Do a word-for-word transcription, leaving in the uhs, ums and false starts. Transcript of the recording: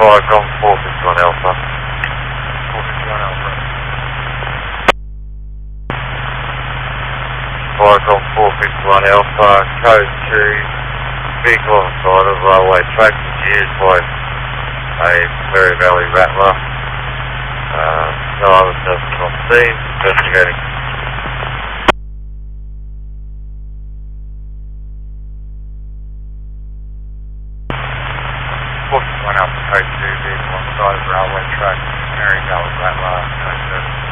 Five on four fifty-one Alpha. four fifty-one Alpha. Five on four fifty-one Alpha, code two, vehicle on the side of railway track, used by a Mary Valley Rattler. Uh, no other services on scene, investigating. four fifty-one Alpha, code two, vehicle on the side of railway track, Mary Valley Rattler, code seven.